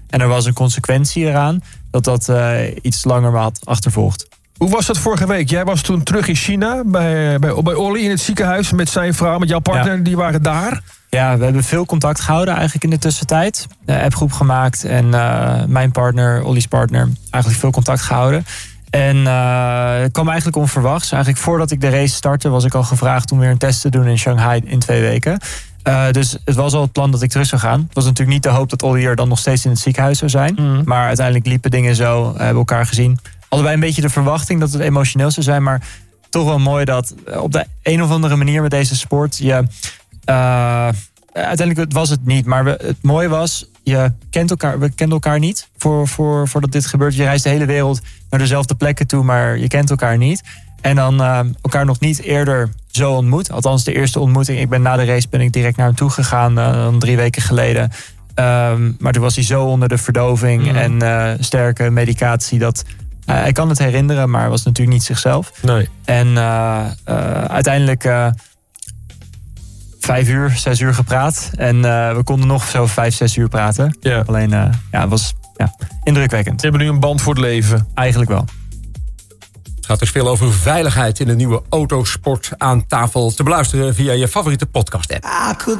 En er was een consequentie eraan dat iets langer me had achtervolgd. Hoe was dat vorige week? Jij was toen terug in China bij Olly in het ziekenhuis met zijn vrouw, met jouw partner. Die waren daar. Ja, we hebben veel contact gehouden eigenlijk in de tussentijd. De appgroep gemaakt en mijn partner, Olly's partner, eigenlijk veel contact gehouden. En het kwam eigenlijk onverwachts. Eigenlijk voordat ik de race startte was ik al gevraagd om weer een test te doen in Shanghai in 2 weken. Dus het was al het plan dat ik terug zou gaan. Het was natuurlijk niet de hoop dat Olly er dan nog steeds in het ziekenhuis zou zijn. Mm. Maar uiteindelijk liepen dingen zo, hebben elkaar gezien. Allebei een beetje de verwachting dat het emotioneel zou zijn. Maar toch wel mooi dat op de een of andere manier met deze sport je... uiteindelijk was het niet, maar het mooie was, we kenden elkaar niet voordat dit gebeurt. Je reist de hele wereld naar dezelfde plekken toe, maar je kent elkaar niet. En dan elkaar nog niet eerder zo ontmoet. Althans, de eerste ontmoeting. Na de race ben ik direct naar hem toe gegaan, 3 weken geleden. Maar toen was hij zo onder de verdoving en sterke medicatie dat... hij kan het herinneren, maar was natuurlijk niet zichzelf. Nee. En uiteindelijk 6 uur gepraat. En we konden nog zo 5-6 uur praten. Ja. Alleen, het was indrukwekkend. Je hebt nu een band voor het leven. Eigenlijk wel. Het gaat dus veel over veiligheid in de nieuwe Autosport aan tafel. Te beluisteren via je favoriete podcast-app.